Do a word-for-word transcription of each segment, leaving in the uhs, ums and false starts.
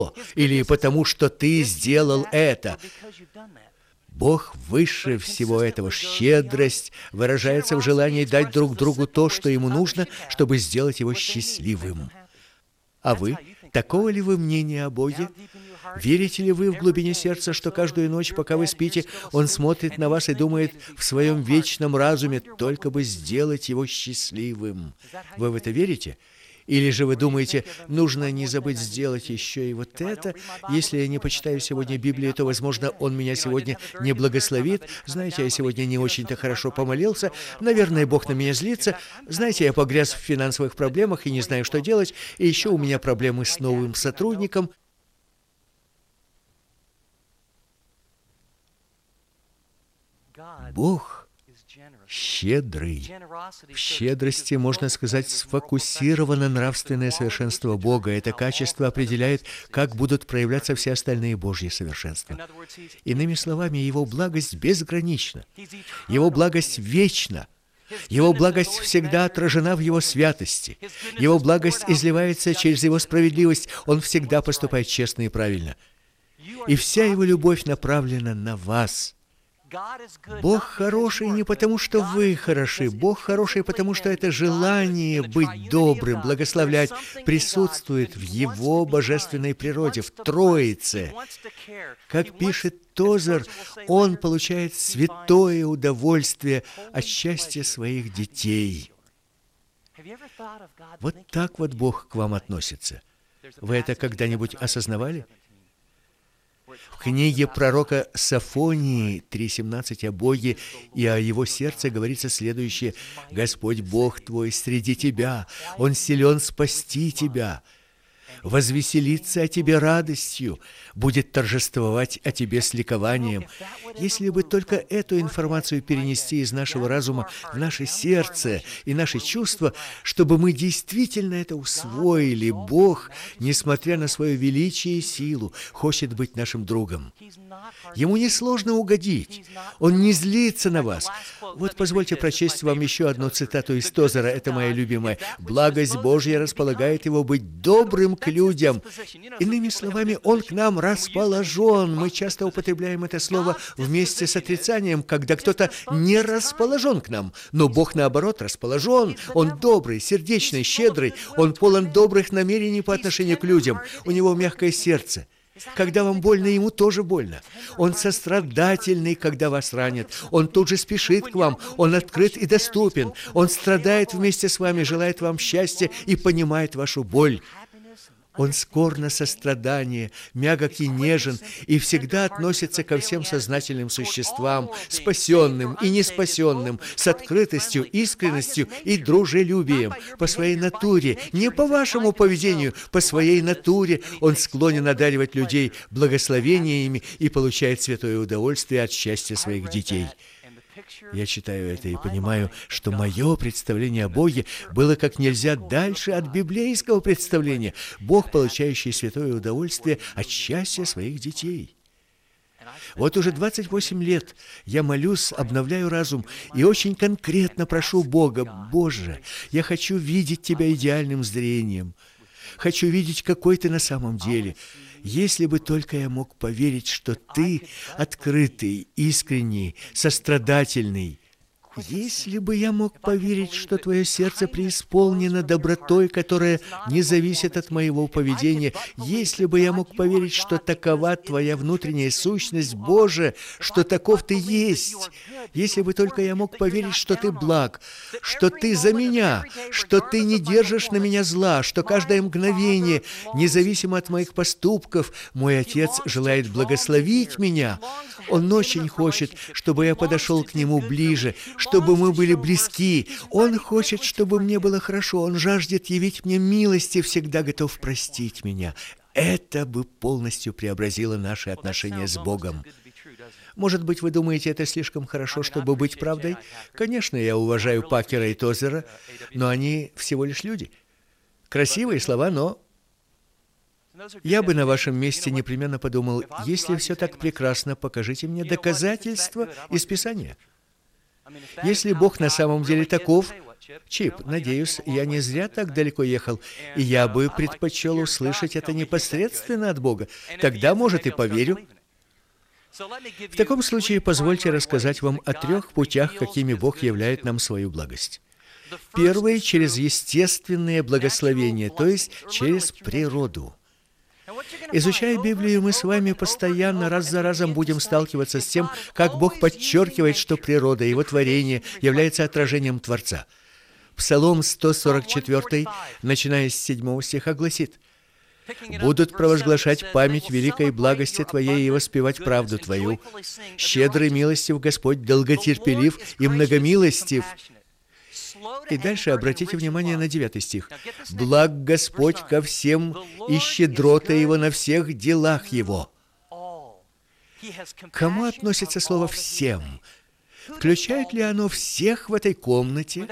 или потому что ты сделал это. Бог выше всего этого. Щедрость выражается в желании дать друг другу то, что ему нужно, чтобы сделать его счастливым. А вы? Такого ли вы мнения о Боге? Верите ли вы в глубине сердца, что каждую ночь, пока вы спите, Он смотрит на вас и думает в своем вечном разуме, только бы сделать его счастливым? Вы в это верите? Или же вы думаете, нужно не забыть сделать еще и вот это? Если я не почитаю сегодня Библию, то, возможно, Он меня сегодня не благословит. Знаете, я сегодня не очень-то хорошо помолился. Наверное, Бог на меня злится. Знаете, я погряз в финансовых проблемах и не знаю, что делать. И еще у меня проблемы с новым сотрудником. Бог щедрый. В щедрости, можно сказать, сфокусировано нравственное совершенство Бога. Это качество определяет, как будут проявляться все остальные Божьи совершенства. Иными словами, Его благость безгранична. Его благость вечна. Его благость всегда отражена в Его святости. Его благость изливается через Его справедливость. Он всегда поступает честно и правильно. И вся Его любовь направлена на вас. Бог хороший не потому, что вы хороши. Бог хороший, потому что это желание быть добрым, благословлять, присутствует в Его божественной природе, в Троице. Как пишет Тозер, Он получает святое удовольствие от счастья своих детей. Вот так вот Бог к вам относится. Вы это когда-нибудь осознавали? В книге пророка Софонии три семнадцать о Боге и о Его сердце говорится следующее: «Господь Бог твой среди тебя, Он силен спасти тебя, возвеселится о тебе радостью, будет торжествовать о тебе с ликованием». Если бы только эту информацию перенести из нашего разума в наше сердце и наши чувства, чтобы мы действительно это усвоили, Бог, несмотря на свое величие и силу, хочет быть нашим другом. Ему несложно угодить. Он не злится на вас. Вот позвольте прочесть вам еще одну цитату из Тозера, это моя любимая. «Благость Божья располагает его быть добрым к людям». Иными словами, Он к нам расположен. Мы часто употребляем это слово вместе с отрицанием, когда кто-то не расположен к нам. Но Бог, наоборот, расположен. Он добрый, сердечный, щедрый. Он полон добрых намерений по отношению к людям. У Него мягкое сердце. Когда вам больно, Ему тоже больно. Он сострадательный, когда вас ранят. Он тут же спешит к вам. Он открыт и доступен. Он страдает вместе с вами, желает вам счастья и понимает вашу боль. Он скор на сострадание, мягок и нежен, и всегда относится ко всем сознательным существам, спасенным и неспасенным, с открытостью, искренностью и дружелюбием. По своей натуре, не по вашему поведению, по своей натуре Он склонен одаривать людей благословениями и получает святое удовольствие от счастья своих детей. Я читаю это и понимаю, что мое представление о Боге было как нельзя дальше от библейского представления. Бог, получающий святое удовольствие от счастья своих детей. Вот уже двадцать восемь лет я молюсь, обновляю разум и очень конкретно прошу Бога: «Боже, я хочу видеть Тебя идеальным зрением. Хочу видеть, какой Ты на самом деле. Если бы только я мог поверить, что Ты открытый, искренний, сострадательный. Если бы я мог поверить, что Твое сердце преисполнено добротой, которая не зависит от моего поведения, если бы я мог поверить, что такова Твоя внутренняя сущность, Боже, что таков Ты есть, если бы только я мог поверить, что Ты благ, что Ты за меня, что Ты не держишь на меня зла, что каждое мгновение, независимо от моих поступков, мой Отец желает благословить меня. Он очень хочет, чтобы я подошел к Нему ближе, чтобы мы были близки. Он хочет, чтобы мне было хорошо. Он жаждет явить мне милость и всегда готов простить меня. Это бы полностью преобразило наши отношения с Богом. Может быть, вы думаете, это слишком хорошо, чтобы быть правдой? Конечно, я уважаю Пакера и Тозера, но они всего лишь люди. Красивые слова, но... Я бы на вашем месте непременно подумал: если все так прекрасно, покажите мне доказательства из Писания. Если Бог на самом деле таков, Чип, надеюсь, я не зря так далеко ехал, и я бы предпочел услышать это непосредственно от Бога. Тогда, может, и поверю. В таком случае, позвольте рассказать вам о трех путях, какими Бог являет нам свою благость. Первый — через естественные благословения, то есть через природу. Изучая Библию, мы с вами постоянно, раз за разом будем сталкиваться с тем, как Бог подчеркивает, что природа, Его творение, является отражением Творца. Псалом сто сорок четыре, начиная с седьмого стиха, гласит: «Будут провозглашать память великой благости Твоей и воспевать правду Твою. Щедрый милостив Господь, долготерпелив и многомилостив». И дальше обратите внимание на девятый стих. «Благ Господь ко всем, и щедрота Его на всех делах Его». К кому относится слово «всем»? Включает ли оно всех в этой комнате?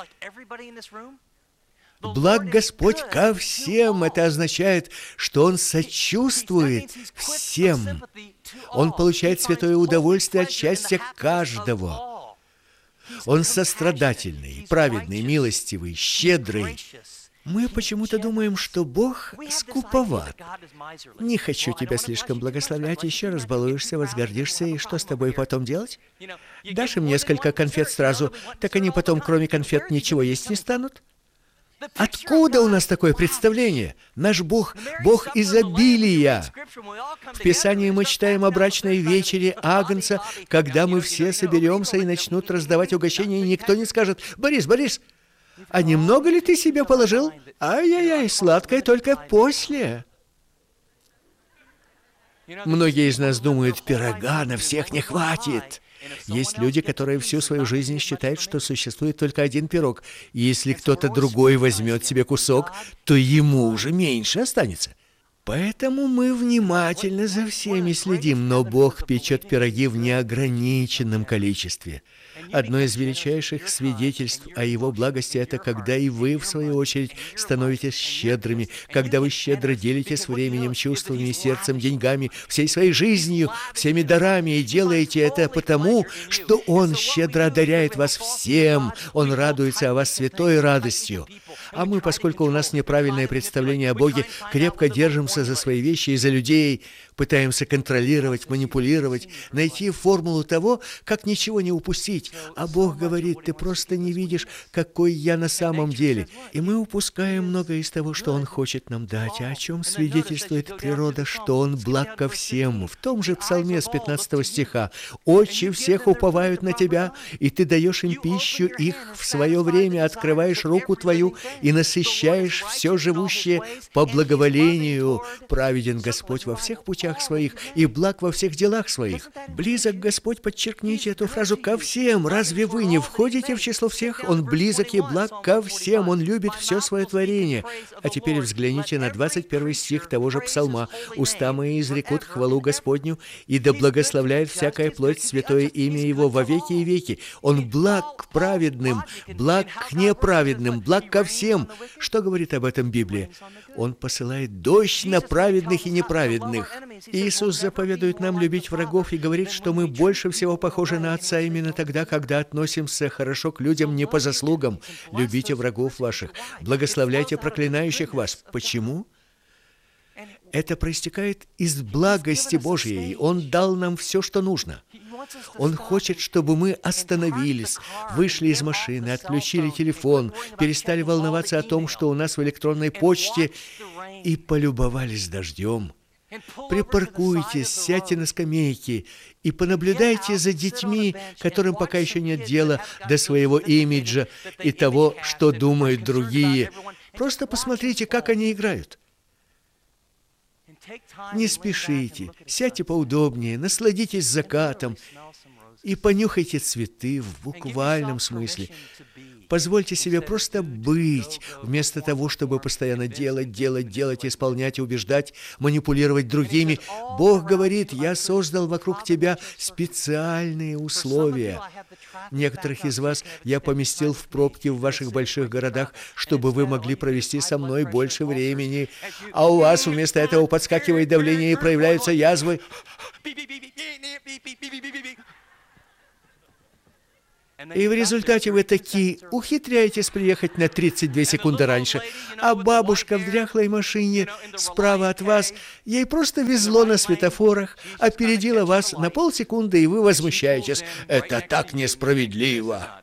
Благ Господь ко всем. Это означает, что Он сочувствует всем. Он получает святое удовольствие от счастья каждого. Он сострадательный, праведный, милостивый, щедрый. Мы почему-то думаем, что Бог скуповат. Не хочу тебя слишком благословлять, еще раз балуешься, возгордишься, и что с тобой потом делать? Дашь им несколько конфет сразу, так они потом, кроме конфет, ничего есть не станут? Откуда у нас такое представление? Наш Бог — Бог изобилия. В Писании мы читаем о брачной вечере Агнца, когда мы все соберемся и начнут раздавать угощения, и никто не скажет: «Борис, Борис, а немного ли ты себе положил? Ай-яй-яй, сладкое только после». Многие из нас думают: пирога на всех не хватит. Есть люди, которые всю свою жизнь считают, что существует только один пирог, и если кто-то другой возьмет себе кусок, то ему уже меньше останется. Поэтому мы внимательно за всеми следим, но Бог печет пироги в неограниченном количестве. Одно из величайших свидетельств о Его благости — это когда и вы, в свою очередь, становитесь щедрыми, когда вы щедро делитесь временем, чувствами, сердцем, деньгами, всей своей жизнью, всеми дарами, и делаете это потому, что Он щедро одаряет вас всем, Он радуется о вас святой радостью. А мы, поскольку у нас неправильное представление о Боге, крепко держимся за свои вещи и за людей, пытаемся контролировать, манипулировать, найти формулу того, как ничего не упустить. А Бог говорит: ты просто не видишь, какой я на самом деле. И мы упускаем многое из того, что Он хочет нам дать. А о чем свидетельствует природа? Что Он благ ко всем. В том же Псалме с пятнадцатого стиха: «Очи всех уповают на Тебя, и Ты даешь им пищу их в свое время, открываешь руку Твою и насыщаешь все живущее по благоволению. Праведен Господь во всех путях Своих, и благ во всех делах Своих». Близок Господь, подчеркните эту фразу, ко всем. Разве вы не входите в число всех? Он близок и благ ко всем. Он любит все свое творение. А теперь взгляните на двадцать первый стих того же Псалма. «Уста мои изрекут хвалу Господню, и да благословляет всякая плоть святое имя Его во веки и веки». Он благ к праведным, благ к неправедным, благ ко всем. Что говорит об этом Библия? Он посылает дождь на праведных и неправедных. Иисус заповедует нам любить врагов и говорит, что мы больше всего похожи на Отца именно тогда, когда относимся хорошо к людям не по заслугам. Любите врагов ваших, благословляйте проклинающих вас. Почему? Это проистекает из благости Божьей. Он дал нам все, что нужно. Он хочет, чтобы мы остановились, вышли из машины, отключили телефон, перестали волноваться о том, что у нас в электронной почте, и полюбовались дождем. Припаркуйтесь, сядьте на скамейки и понаблюдайте за детьми, которым пока еще нет дела до своего имиджа и того, что думают другие. Просто посмотрите, как они играют. Не спешите, сядьте поудобнее, насладитесь закатом и понюхайте цветы в буквальном смысле. Позвольте себе просто быть, вместо того, чтобы постоянно делать, делать, делать, исполнять, убеждать, манипулировать другими. Бог говорит: «Я создал вокруг тебя специальные условия». Некоторых из вас я поместил в пробки в ваших больших городах, чтобы вы могли провести со мной больше времени. А у вас вместо этого подскакивает давление и проявляются язвы. И в результате вы таки ухитряетесь приехать на тридцать две секунды раньше, а бабушка в дряхлой машине справа от вас, ей просто везло на светофорах, опередила вас на полсекунды, и вы возмущаетесь. Это так несправедливо.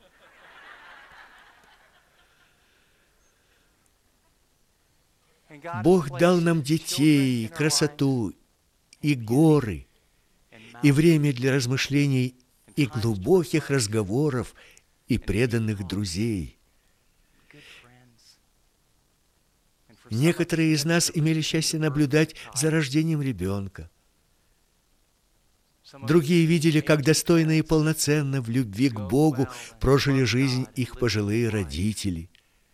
Бог дал нам детей, красоту и горы, и время для размышлений, и глубоких разговоров, и преданных друзей. Некоторые из нас имели счастье наблюдать за рождением ребенка. Другие видели, как достойно и полноценно в любви к Богу прожили жизнь их пожилые родители.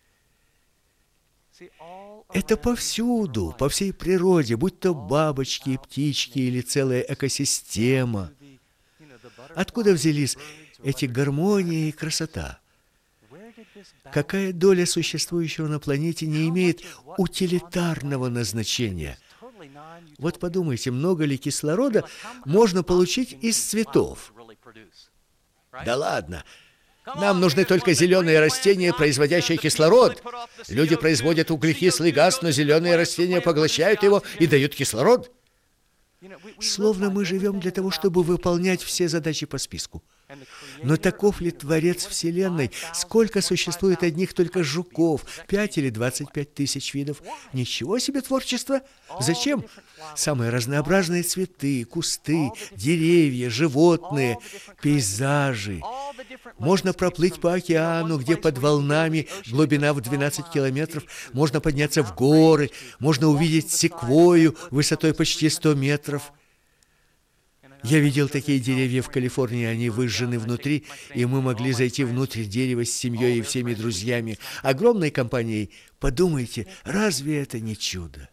Это повсюду, по всей природе, будь то бабочки и птички или целая экосистема. Откуда взялись эти гармония и красота? Какая доля существующего на планете не имеет утилитарного назначения? Вот подумайте, много ли кислорода можно получить из цветов? Да ладно! Нам нужны только зеленые растения, производящие кислород. Люди производят углекислый газ, но зеленые растения поглощают его и дают кислород. Словно мы живем для того, чтобы выполнять все задачи по списку. Но таков ли Творец Вселенной? Сколько существует одних только жуков? Пять или двадцать пять тысяч видов? Ничего себе творчество! Зачем? Самые разнообразные цветы, кусты, деревья, животные, пейзажи. Можно проплыть по океану, где под волнами глубина в двенадцать километров. Можно подняться в горы. Можно увидеть секвойю высотой почти сто метров. Я видел такие деревья в Калифорнии, они выжжены внутри, и мы могли зайти внутрь дерева с семьей и всеми друзьями, огромной компанией. Подумайте, разве это не чудо?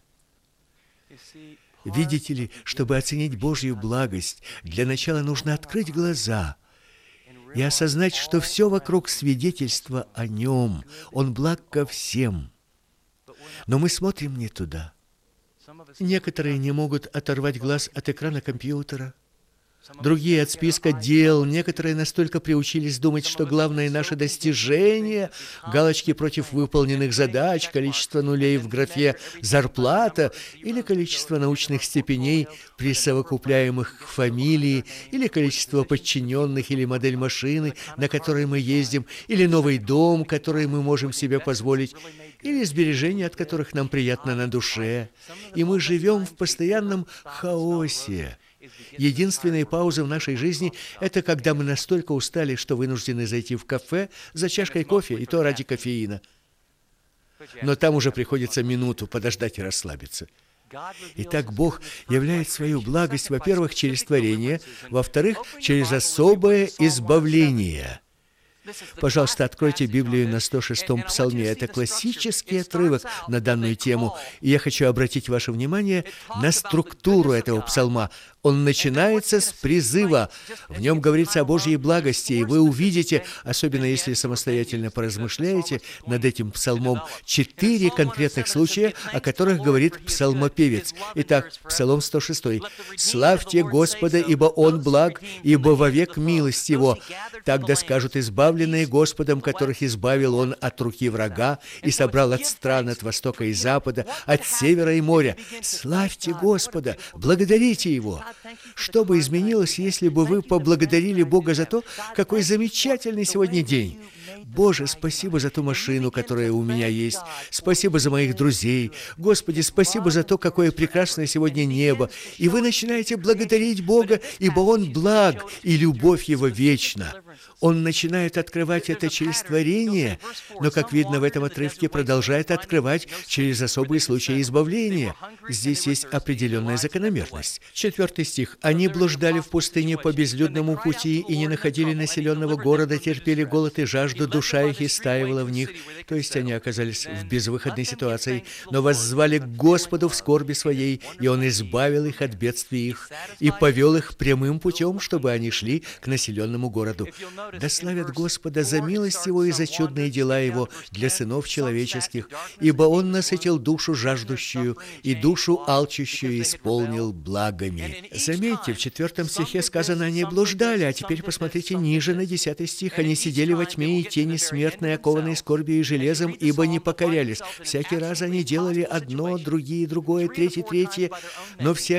Видите ли, чтобы оценить Божью благость, для начала нужно открыть глаза и осознать, что все вокруг свидетельство о Нем. Он благ ко всем. Но мы смотрим не туда. Некоторые не могут оторвать глаз от экрана компьютера. Другие от списка дел, некоторые настолько приучились думать, что главное наше достижение, галочки против выполненных задач, количество нулей в графе «зарплата» или количество научных степеней, присовокупляемых к фамилии, или количество подчиненных, или модель машины, на которой мы ездим, или новый дом, который мы можем себе позволить, или сбережения, от которых нам приятно на душе. И мы живем в постоянном хаосе. Единственная пауза в нашей жизни – это когда мы настолько устали, что вынуждены зайти в кафе за чашкой кофе, и то ради кофеина. Но там уже приходится минуту подождать и расслабиться. Итак, Бог являет свою благость, во-первых, через творение, во-вторых, через особое избавление. Пожалуйста, откройте Библию на сто шестом псалме. Это классический отрывок на данную тему. И я хочу обратить ваше внимание на структуру этого псалма. Он начинается с призыва. В нем говорится о Божьей благости, и вы увидите, особенно если самостоятельно поразмышляете над этим псалмом, четыре конкретных случая, о которых говорит псалмопевец. Итак, Псалом сто шесть. «Славьте Господа, ибо Он благ, ибо вовек милость Его. Тогда скажут избавленные Господом, которых избавил Он от руки врага и собрал от стран, от востока и запада, от севера и моря. Славьте Господа, благодарите Его». Что бы изменилось, если бы вы поблагодарили Бога за то, какой замечательный сегодня день? Боже, спасибо за ту машину, которая у меня есть. Спасибо за моих друзей. Господи, спасибо за то, какое прекрасное сегодня небо. И вы начинаете благодарить Бога, ибо Он благ, и любовь Его вечна. Он начинает открывать это через творение, но, как видно в этом отрывке, продолжает открывать через особые случаи избавления. Здесь есть определенная закономерность. Четвертый стих. «Они блуждали в пустыне по безлюдному пути и не находили населенного города, терпели голод и жажду душа их истаивала в них, то есть они оказались в безвыходной ситуации, но воззвали к Господу в скорби своей, и Он избавил их от бедствий их и повел их прямым путем, чтобы они шли к населенному городу. Да славят Господа за милость Его и за чудные дела Его для сынов человеческих, ибо Он насытил душу жаждущую и душу алчущую исполнил благами. Заметьте, в четвертом стихе сказано, они блуждали, а теперь посмотрите ниже на десятый стих. Они сидели во тьме и тени смертной, окованной скорбью и железом, ибо не покорялись. Всякий раз они делали одно, другие другое, третье, третье, но все